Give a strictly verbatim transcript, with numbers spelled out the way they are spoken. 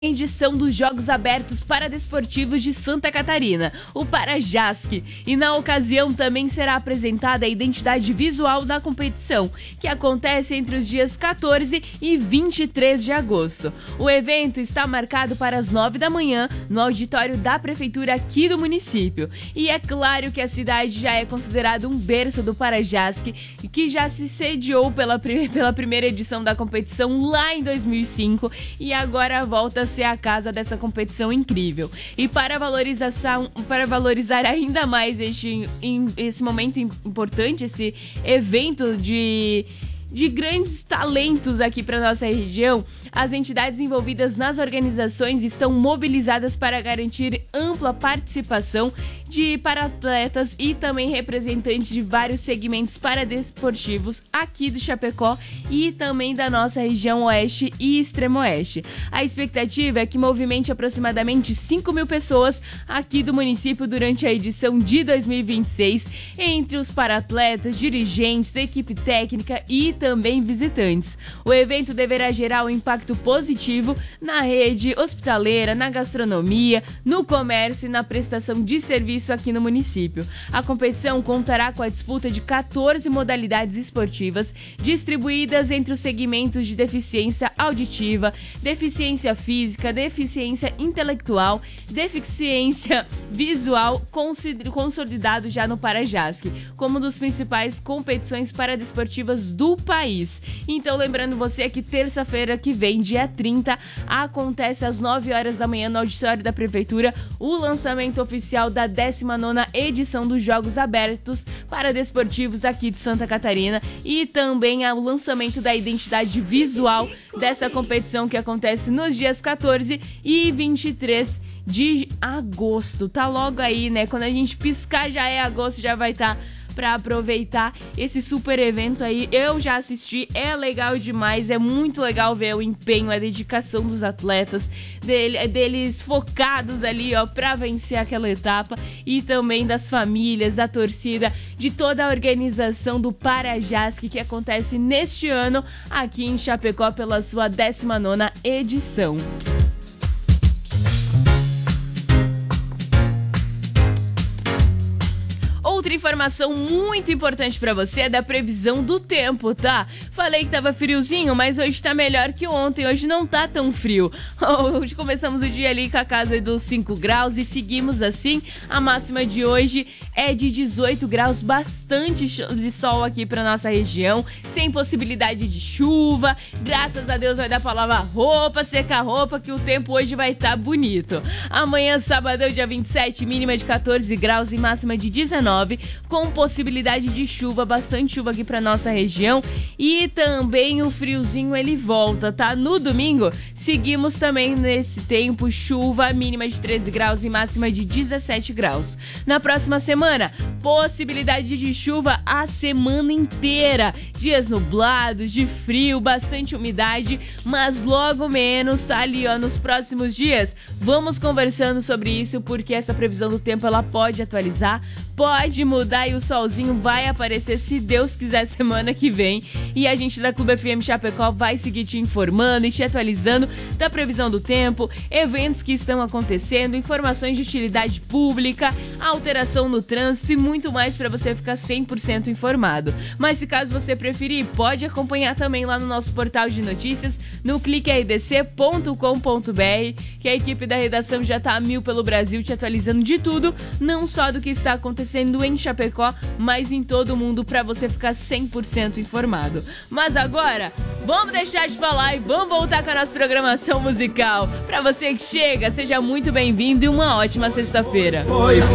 Edição dos Jogos Abertos Paradesportivos de Santa Catarina, o Parajasc, e na ocasião também será apresentada a identidade visual da competição, que acontece entre os dias quatorze e vinte e três de agosto. O evento está marcado para as nove da manhã no auditório da prefeitura aqui do município. E é claro que a cidade já é considerada um berço do Parajasc, que já se sediou pela, pela primeira edição da competição lá em dois mil e cinco e agora volta a ser a casa dessa competição incrível. E para valorização, para valorizar ainda mais este, esse momento importante, esse evento de, de grandes talentos aqui para nossa região, as entidades envolvidas nas organizações estão mobilizadas para garantir ampla participação de para-atletas e também representantes de vários segmentos paradesportivos aqui do Chapecó e também da nossa região oeste e extremo oeste. A expectativa é que movimente aproximadamente cinco mil pessoas aqui do município durante a edição de dois mil e vinte e seis, entre os para-atletas, dirigentes, equipe técnica e também visitantes. O evento deverá gerar um impacto positivo na rede hospitaleira, na gastronomia, no comércio e na prestação de serviço aqui no município. A competição contará com a disputa de quatorze modalidades esportivas distribuídas entre os segmentos de deficiência auditiva, deficiência física, deficiência intelectual, deficiência visual, consolidado já no Parajasc, como uma das principais competições paradesportivas do país. Então, lembrando você que terça-feira que vem, dia trinta, acontece às nove horas da manhã no auditório da prefeitura o lançamento oficial da décima nona edição dos Jogos Abertos Paradesportivos aqui de Santa Catarina e também o lançamento da identidade visual dessa competição que acontece nos dias quatorze e vinte e três de agosto. Tá logo aí, né? Quando a gente piscar já é agosto, já vai estar para aproveitar esse super evento aí. Eu já assisti, é legal demais, é muito legal ver o empenho, a dedicação dos atletas, dele, deles focados ali, ó, para vencer aquela etapa, e também das famílias, da torcida, de toda a organização do Parajasc que acontece neste ano aqui em Chapecó pela sua décima nona edição. Outra informação muito importante pra você é da previsão do tempo, tá? Falei que tava friozinho, mas hoje tá melhor que ontem, hoje não tá tão frio. Hoje começamos o dia ali com a casa dos cinco graus e seguimos assim. A máxima de hoje é de dezoito graus, bastante de sol aqui pra nossa região, sem possibilidade de chuva. Graças a Deus vai dar pra lavar roupa, secar roupa, que o tempo hoje vai estar bonito. Amanhã, sabadão, dia vinte e sete, mínima de quatorze graus e máxima de dezenove, com possibilidade de chuva, bastante chuva aqui pra nossa região, e também o friozinho ele volta, tá? No domingo, seguimos também nesse tempo, chuva, mínima de treze graus e máxima de dezessete graus. Na próxima semana, possibilidade de chuva a semana inteira, dias nublados, de frio, bastante umidade, mas logo menos, tá ali, ó, nos próximos dias. Vamos conversando sobre isso, porque essa previsão do tempo ela pode atualizar, pode mudar e o solzinho vai aparecer, se Deus quiser, semana que vem. E a gente da Clube F M Chapecó vai seguir te informando e te atualizando da previsão do tempo, eventos que estão acontecendo, informações de utilidade pública, alteração no trânsito e muito mais para você ficar cem por cento informado. Mas se caso você preferir, pode acompanhar também lá no nosso portal de notícias, no clique r d c ponto com ponto b r, que a equipe da redação já tá a mil pelo Brasil te atualizando de tudo, não só do que está acontecendo em Chapecó, mas em todo o mundo, para você ficar cem por cento informado. Mas agora, vamos deixar de falar e vamos voltar com a nossa programação musical. Para você que chega, seja muito bem-vindo e uma ótima sexta-feira.